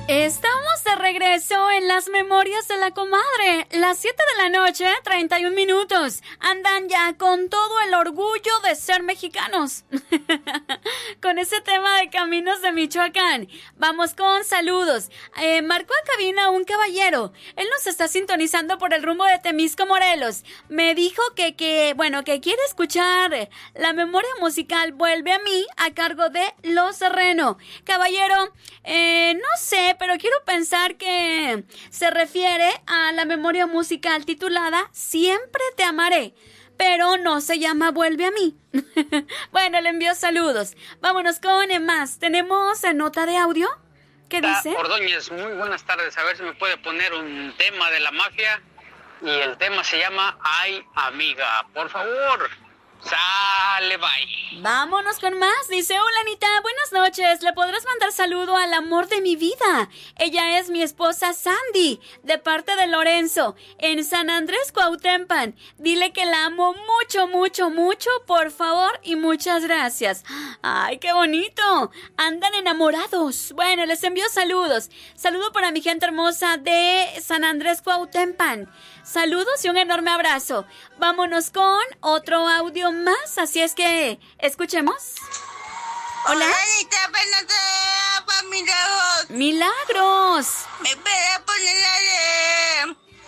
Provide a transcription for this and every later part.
Estamos de regreso en las memorias de la comadre. Las 7 de la noche, 31 minutos. Andan ya con todo el orgullo de ser mexicanos. Con ese tema de Caminos de Michoacán. Vamos con saludos. Marcó a cabina un caballero. Él nos está sintonizando por el rumbo de Temisco, Morelos. Me dijo que quiere escuchar la memoria musical Vuelve a mí a cargo de Los Serreno. Caballero, no sé, pero quiero pensar que se refiere a la memoria musical titulada Siempre te amaré, pero no se llama Vuelve a mí. Bueno, le envío saludos. Vámonos con más. ¿Tenemos nota de audio? ¿Qué dice? Ordóñez, muy buenas tardes. A ver si me puede poner un tema de la mafia. Y el tema se llama Ay, amiga. Por favor. Sale, bye. Vámonos con más. Dice, hola Anita, buenas noches. ¿Le podrás mandar saludo al amor de mi vida? Ella es mi esposa Sandy, de parte de Lorenzo, en San Andrés Cuautempan. Dile que la amo mucho, mucho, mucho, por favor, y muchas gracias. Ay, qué bonito. Andan enamorados. Bueno, les envío saludos. Saludo para mi gente hermosa de San Andrés Cuautempan. Saludos y un enorme abrazo. Vámonos con otro audio más, así es que escuchemos. Hola. Hola, Anita, apenas te daba Milagros. Milagros. Me puede poner la de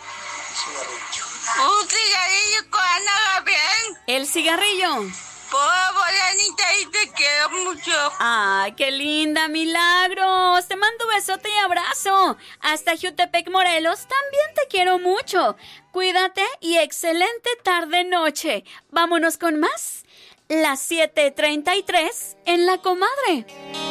un cigarrillo con Ana Gabriel. El cigarrillo. Por favor, Anita, y te quiero mucho. Ay, qué linda, Milagros. Te mando besote y abrazo. Hasta Jutepec, Morelos, también te quiero mucho. Cuídate y excelente tarde-noche. Vámonos con más. Las 7:33 en La Comadre.